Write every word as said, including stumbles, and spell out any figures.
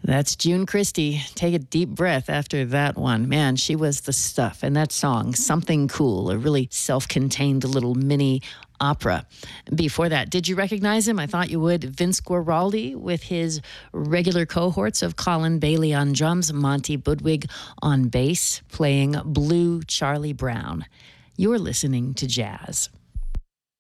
That's June Christie. Take a deep breath after that one. Man, she was the stuff. And that song, Something Cool, a really self-contained little mini opera. Before that, did you recognize him? I thought you would. Vince Guaraldi with his regular cohorts of Colin Bailey on drums, Monty Budwig on bass, playing Blue Charlie Brown. You're listening to Jazz.